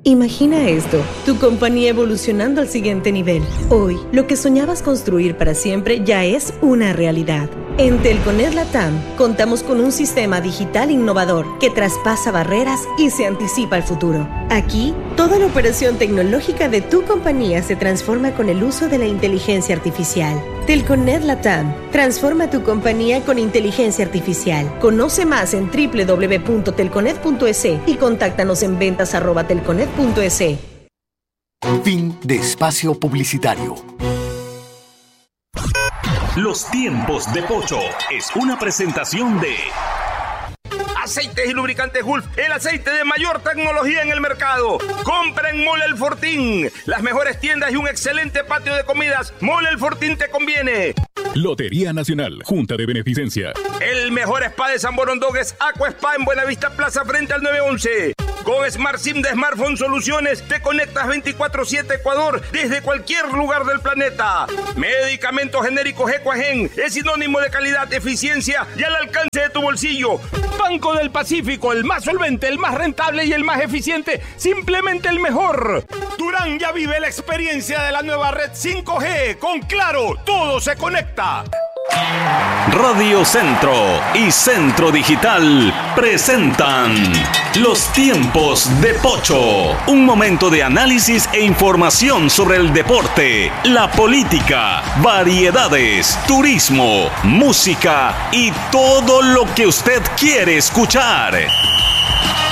Imagina esto, tu compañía evolucionando al siguiente nivel. Hoy, lo que soñabas construir para siempre ya es una realidad. En Telconet Latam, contamos con un sistema digital innovador que traspasa barreras y se anticipa al futuro. Aquí, toda la operación tecnológica de tu compañía se transforma con el uso de la inteligencia artificial. Telconet Latam, transforma tu compañía con inteligencia artificial. Conoce más en www.telconet.es y contáctanos en ventas@telconet.es. Fin de espacio publicitario. Los tiempos de Pocho es una presentación de Aceites y lubricantes Gulf, el aceite de mayor tecnología en el mercado. Compra en Mole El Fortín. Las mejores tiendas y un excelente patio de comidas. Mole El Fortín te conviene. Lotería Nacional, Junta de Beneficencia. El mejor spa de San Borondón es Aqua Spa en Buenavista Plaza frente al 911. Con Smart SIM de Smartphone Soluciones te conectas 24/7 Ecuador desde cualquier lugar del planeta. Medicamentos genéricos Equagen es sinónimo de calidad, eficiencia y al alcance de tu bolsillo. Banco del Pacífico, el más solvente, el más rentable y el más eficiente, simplemente el mejor. Durán ya vive la experiencia de la nueva red 5G. Con Claro, todo se conecta. Radio Centro y Centro Digital presentan Los tiempos de Pocho, un momento de análisis e información sobre el deporte, la política, variedades, turismo, música y todo lo que usted quiere escuchar.